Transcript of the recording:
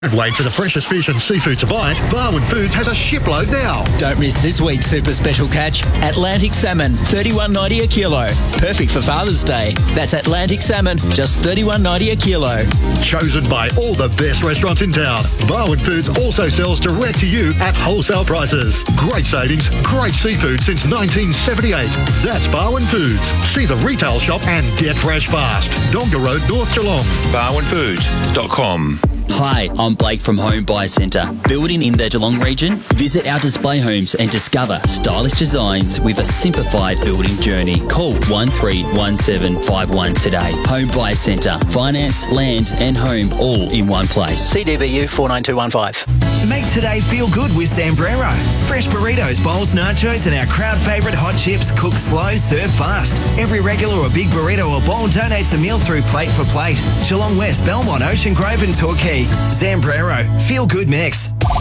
Don't wait for the freshest fish and seafood to bite. Barwon Foods has a shipload now. Don't miss this week's super special catch. Atlantic salmon, $31.90 a kilo. Perfect for Father's Day. That's Atlantic salmon, just $31.90 a kilo. Chosen by all the best restaurants in town. Barwon Foods also sells direct to you at wholesale prices. Great savings, great seafood since 1978. That's Barwon Foods. See the retail shop and get fresh fast. Donga Road, North Geelong. BarwonFoods.com. Hi, I'm Blake from Home Buyer Centre. Building in the Geelong region? Visit our display homes and discover stylish designs with a simplified building journey. Call 131751 today. Home Buyer Centre. Finance, land and home all in one place. CDBU 49215. Make today feel good with Zambrero. Fresh burritos, bowls, nachos and our crowd favourite hot chips cooked slow, served fast. Every regular or big burrito or bowl donates a meal through Plate for Plate. Geelong West, Belmont, Ocean Grove and Torquay. Zambrero. Feel good mix.